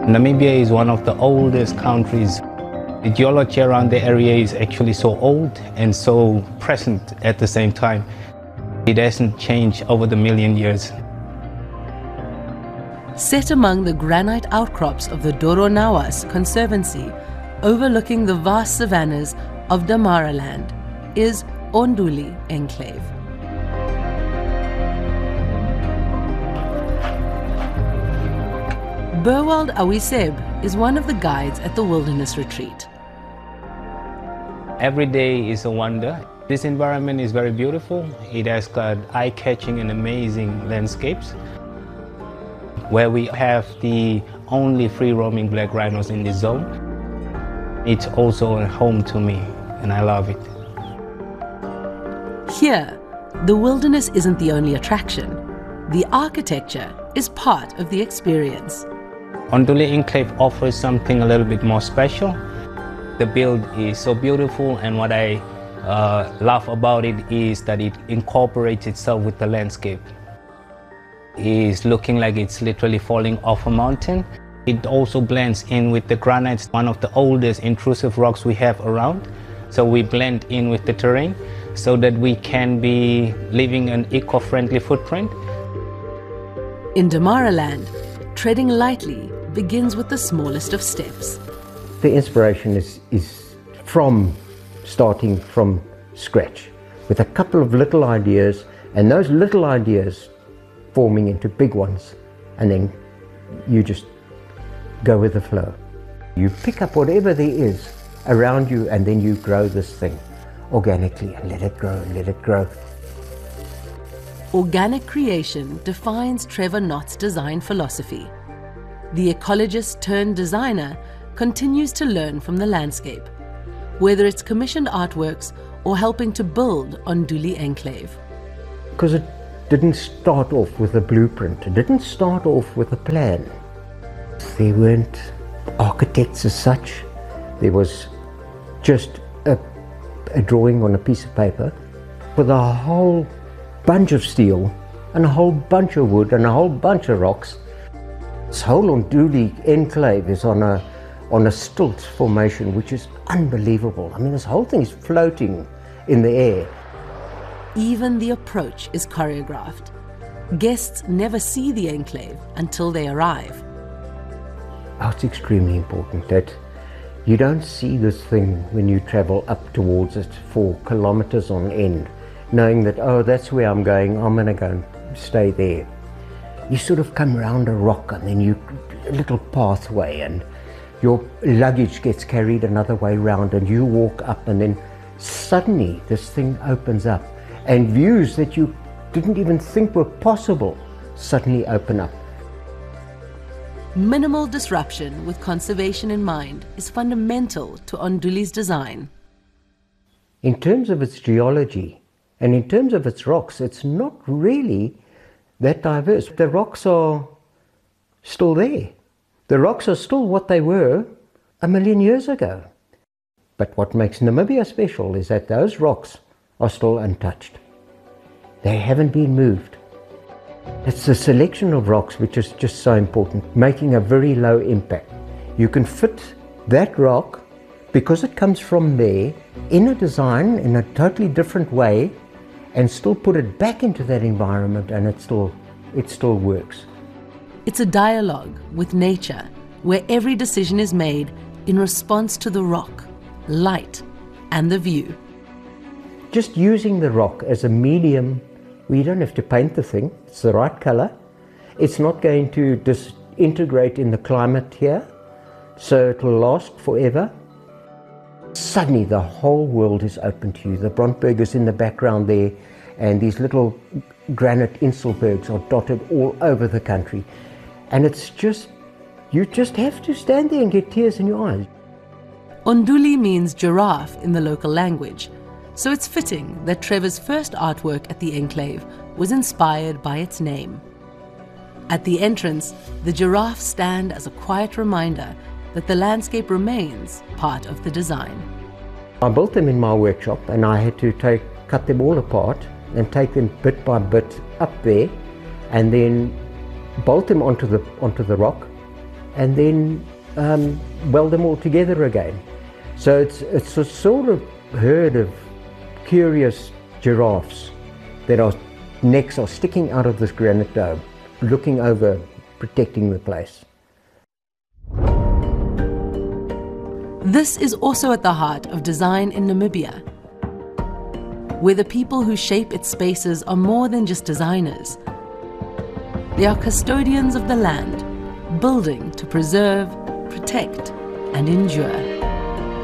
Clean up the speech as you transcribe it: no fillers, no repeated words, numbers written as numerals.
Namibia is one of the oldest countries. The geology around the area is actually so old and so present at the same time. It hasn't changed over the million years. Set among the granite outcrops of the Doronawas Conservancy, overlooking the vast savannas of Damaraland, is Onduli Enclave. Burwald Awiseb is one of the guides at the Wilderness Retreat. Every day is a wonder. This environment is very beautiful. It has got eye-catching and amazing landscapes, where we have the only free-roaming black rhinos in this zone. It's also a home to me, and I love it. Here, the wilderness isn't the only attraction. The architecture is part of the experience. Onduli Enclave offers something a little bit more special. The build is so beautiful, and what I love about it is that it incorporates itself with the landscape. It's looking like it's literally falling off a mountain. It also blends in with the granites, one of the oldest intrusive rocks we have around. So we blend in with the terrain so that we can be leaving an eco-friendly footprint. In Damaraland, treading lightly begins with the smallest of steps. The inspiration is from starting from scratch with a couple of little ideas, and those little ideas forming into big ones, and then you just go with the flow. You pick up whatever there is around you, and then you grow this thing organically and let it grow and let it grow. Organic creation defines Trevor Knott's design philosophy. The ecologist turned designer continues to learn from the landscape, whether it's commissioned artworks or helping to build Onduli Enclave. Because it didn't start off with a blueprint, it didn't start off with a plan. There weren't architects as such. There was just a drawing on a piece of paper with a whole bunch of steel and a whole bunch of wood and a whole bunch of rocks. This whole Onduli Enclave is on a stilt formation, which is unbelievable. I mean, this whole thing is floating in the air. Even the approach is choreographed. Guests never see the enclave until they arrive. Oh, it's extremely important that you don't see this thing when you travel up towards it for kilometers on end, knowing that, oh, that's where I'm going to go and stay there. You sort of come round a rock, and then a little pathway, and your luggage gets carried another way round, and you walk up, and then suddenly this thing opens up, and views that you didn't even think were possible suddenly open up. Minimal disruption with conservation in mind is fundamental to Onduli's design. In terms of its geology and in terms of its rocks, it's not really that diverse. The rocks are still there. The rocks are still what they were 1 million years ago. But what makes Namibia special is that those rocks are still untouched. They haven't been moved. It's the selection of rocks which is just so important, making a very low impact. You can fit that rock, because it comes from there, in a design in a totally different way, and still put it back into that environment, and it still works. It's a dialogue with nature, where every decision is made in response to the rock, light, and the view. Just using the rock as a medium, we don't have to paint the thing, it's the right color. It's not going to disintegrate in the climate here, so it will last forever. Suddenly the whole world is open to you. The Brandberg's in the background there, and these little granite Inselbergs are dotted all over the country. And it's just, you just have to stand there and get tears in your eyes. Onduli means giraffe in the local language, so it's fitting that Trevor's first artwork at the enclave was inspired by its name. At the entrance, the giraffes stand as a quiet reminder that the landscape remains part of the design. I built them in my workshop, and I had to cut them all apart and take them bit by bit up there, and then bolt them onto the rock, and then weld them all together again. So it's a sort of herd of curious giraffes that are necks are sticking out of this granite dome, looking over, protecting the place. This is also at the heart of design in Namibia, where the people who shape its spaces are more than just designers. They are custodians of the land, building to preserve, protect, and endure.